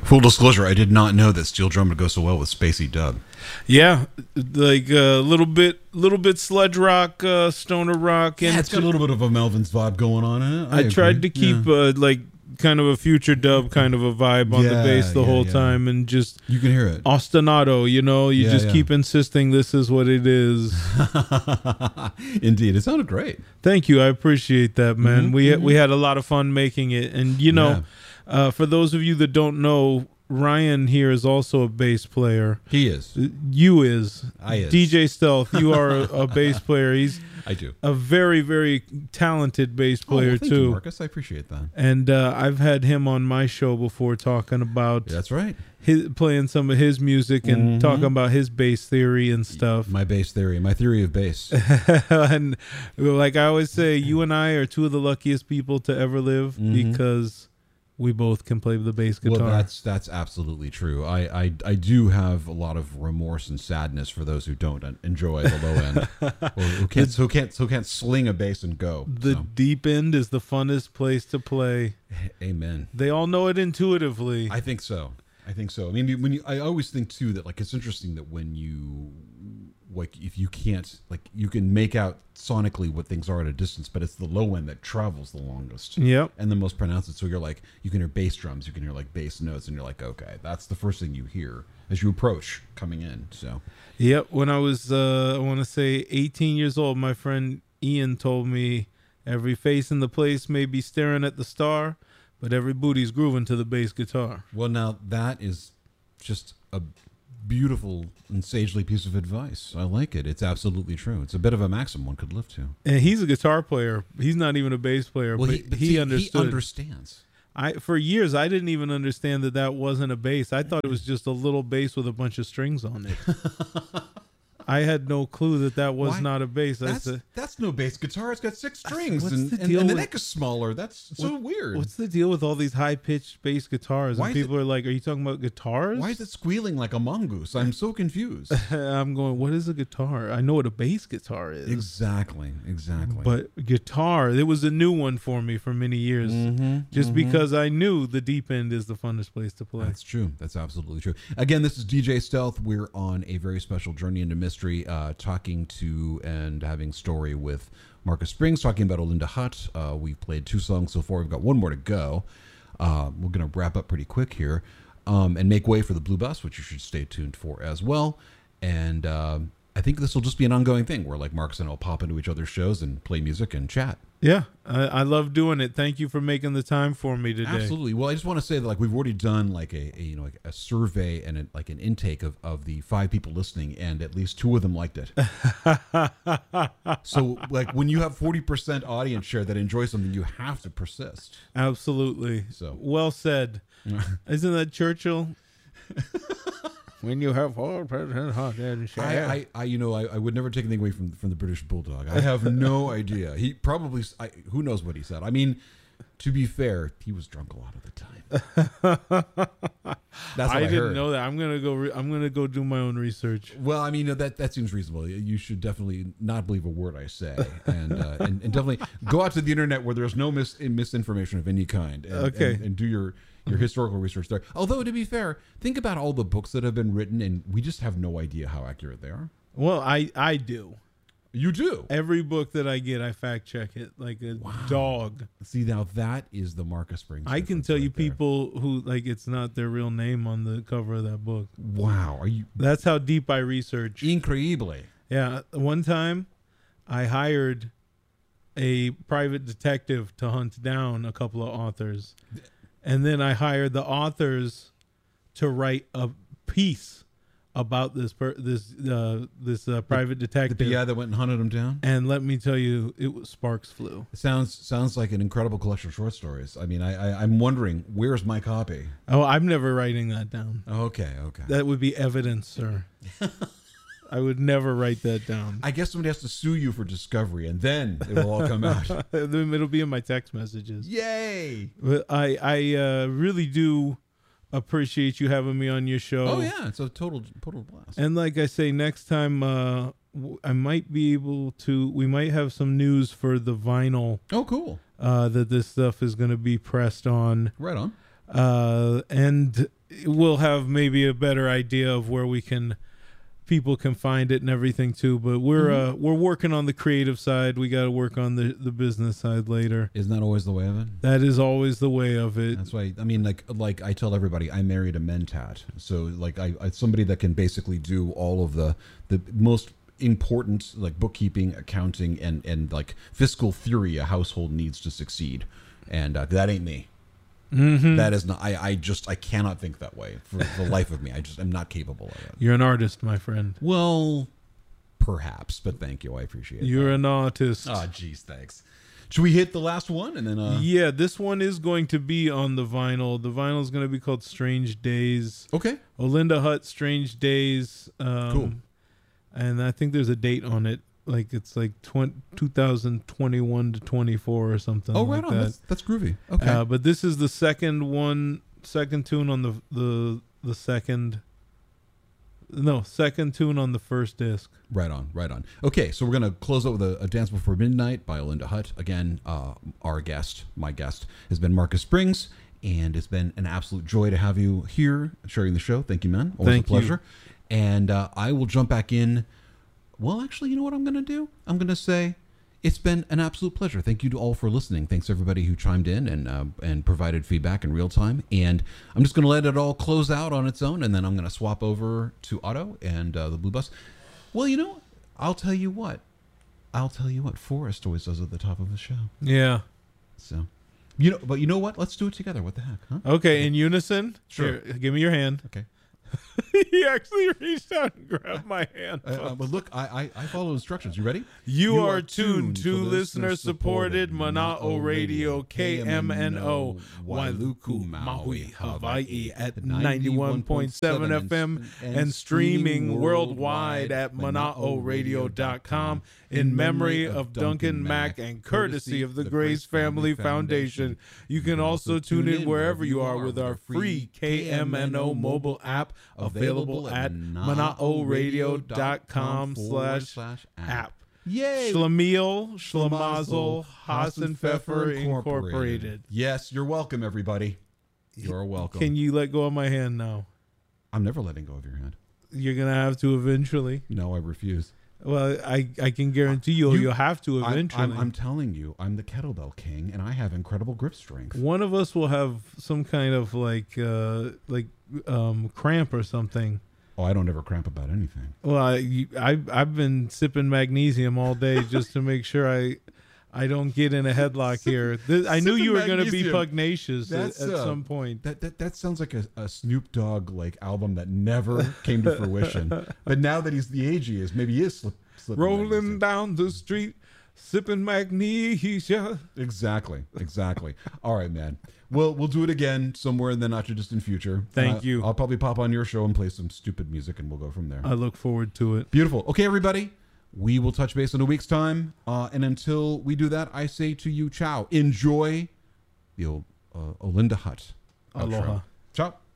Full disclosure, I did not know that steel drum would go so well with spacey dub. Yeah, like a little bit sludge rock, stoner rock, and Yeah, it's got a little bit of a Melvin's vibe going on in it. I tried to keep like kind of a future dub kind of a vibe on the bass the whole time, and just you can hear it ostinato. You know, you just keep insisting this is what it is. Indeed, it sounded great. Thank you, I appreciate that, man. We had a lot of fun making it, and you know, for those of you that don't know, Ryan here is also a bass player. He is. I is. DJ Stealth, you are a bass player. I do. A very, very talented bass player thank too. You, Marcus, I appreciate that. And I've had him on my show before talking about that's right. Playing some of his music and talking about his bass theory and stuff. My bass theory, my theory of bass. And like I always say, you and I are two of the luckiest people to ever live because we both can play the bass guitar. Well, that's absolutely true. I do have a lot of remorse and sadness for those who don't enjoy the low end, or who can't sling a bass and go. The deep end is the funnest place to play. Amen. They all know it intuitively. I think so. I mean, I always think too that like it's interesting that when you like if you can't like you can make out sonically what things are at a distance, but it's the low end that travels the longest. Yep. And the most pronounced. So you're like you can hear bass drums, you can hear like bass notes, and you're like, okay, that's the first thing you hear as you approach coming in. So yep. When I was I want to say 18 years old, my friend Ian told me every face in the place may be staring at the star, but every booty's grooving to the bass guitar. Well, now that is just a beautiful and sagely piece of advice. I like it. It's absolutely true. It's a bit of a maxim one could live to. And he's a guitar player. He's not even a bass player, well, but he understood. He understands. For years, I didn't even understand that wasn't a bass. I thought it was just a little bass with a bunch of strings on it. I had no clue that was not a bass. That's no bass guitar. It's got 6 strings, and the neck is smaller. That's so weird. What's the deal with all these high-pitched bass guitars? And people are like, are you talking about guitars? Why is it squealing like a mongoose? I'm so confused. I'm going, what is a guitar? I know what a bass guitar is. Exactly. But guitar, it was a new one for me for many years. Just because I knew the deep end is the funnest place to play. That's true. That's absolutely true. Again, this is DJ Stealth. We're on a very special journey into mystery. Talking to and having story with Marcus Springs, talking about Olinda Hutt. We've played 2 songs so far. We've got 1 more to go. We're going to wrap up pretty quick here and make way for the Blue Bus, which you should stay tuned for as well. And I think this will just be an ongoing thing where like Marcus and I will pop into each other's shows and play music and chat. Yeah, I love doing it. Thank you for making the time for me today. Absolutely. Well, I just want to say that like we've already done like a survey and an intake of the 5 people listening, and at least 2 of them liked it. So like when you have 40% audience share that enjoys something, you have to persist. Absolutely. So well said. Isn't that Churchill? When you have 4% audience share. I would never take anything away from the British Bulldog. I have no idea. He probably, who knows what he said. I mean, to be fair, he was drunk a lot of the time. That's what I didn't know that. I'm gonna go do my own research. Well, I mean that seems reasonable. You should definitely not believe a word I say, and definitely go out to the internet where there's no misinformation of any kind. And do your historical research there. Although, to be fair, think about all the books that have been written, and we just have no idea how accurate they are. Well, I do. You do? Every book that I get, I fact check it like a dog. See, now that is the Marcus Springs. I can tell you people who, like, it's not their real name on the cover of that book. Wow. That's how deep I research. Increíble. Yeah. One time, I hired a private detective to hunt down a couple of authors. And then I hired the authors to write a piece about this private detective. The PI that went and hunted him down. And let me tell you, sparks flew. It sounds like an incredible collection of short stories. I mean, I'm wondering, where's my copy? Oh, I'm never writing that down. Okay. That would be evidence, sir. I would never write that down. I guess somebody has to sue you for discovery, and then it will all come out. It'll be in my text messages. Yay! But I really do appreciate you having me on your show. Oh yeah, it's a total blast. And like I say, next time I might be able to. We might have some news for the vinyl. Oh, cool. That this stuff is going to be pressed on. Right on. And we'll have maybe a better idea of where people can find it and everything too. But we're working on the creative side. We got to work on the business side later. Isn't that always the way of it? That is always the way of it. That's why, I mean, like I tell everybody, I married a mentat. So like I somebody that can basically do all of the most important like bookkeeping, accounting, and like fiscal theory a household needs to succeed. And that ain't me. Mm-hmm. That is not. I cannot think that way for the life of me. I'm not capable of it. You're an artist, my friend. Well, perhaps, but thank you. I appreciate it. You're an artist. Oh, geez, thanks. Should we hit the last one and then? Yeah, this one is going to be on the vinyl. The vinyl is going to be called "Strange Days." Okay. Olinda Hutt, "Strange Days." Cool. And I think there's a date on it. Like it's like 2021 to 24 or something. Oh, right like on. that. That's groovy. Okay. But this is the second tune on the second tune on the first disc. Right on. Okay, so we're gonna close out with a Dance Before Midnight by Olinda Hutt. Again, my guest, has been Marcus Springs, and it's been an absolute joy to have you here sharing the show. Thank you, man. Always a pleasure. And I will jump back in. Well, actually, you know what I'm going to do? I'm going to say it's been an absolute pleasure. Thank you to all for listening. Thanks everybody who chimed in and provided feedback in real time. And I'm just going to let it all close out on its own, and then I'm going to swap over to Otto and the Blue Bus. Well, you know, I'll tell you what. Forrest always does at the top of the show. Yeah. So, but you know what? Let's do it together. What the heck, huh? Okay, in unison. Sure. Here, give me your hand. Okay. He actually reached out and grabbed my hand. But look, I follow instructions. You ready? You are tuned to listener-supported Mana'o Radio, KMNO, Wailuku, Maui, Hawaii at 91.7 FM and streaming worldwide at mana'oradio.com in memory of Duncan Mack and courtesy of the Grace Family Foundation. You can also tune in wherever you are with our free KMNO mobile app available at mana'oradio.com/app. Yay! Schlemiel, Schlemazel, Hassan Pfeffer Incorporated. Yes, you're welcome, everybody. You're welcome. Can you let go of my hand now? I'm never letting go of your hand. You're going to have to eventually. No, I refuse. Well, I can guarantee you'll have to eventually. I'm telling you, I'm the kettlebell king, and I have incredible grip strength. One of us will have some kind of cramp or something. Oh, I don't ever cramp about anything. Well, I've been sipping magnesium all day just to make sure I don't get in a headlock here. I knew you were going to be pugnacious at some point. That sounds like a Snoop Dogg like album that never came to fruition. But now that he's the age he is, maybe he is slipping rolling down the street, sipping magnesia. Exactly. All right, man. We'll do it again somewhere in the not too distant future. Thank you. I'll probably pop on your show and play some stupid music, and we'll go from there. I look forward to it. Beautiful. Okay, everybody. We will touch base in a week's time. And until we do that, I say to you, ciao. Enjoy the Olinda Hutt. Aloha. Ciao.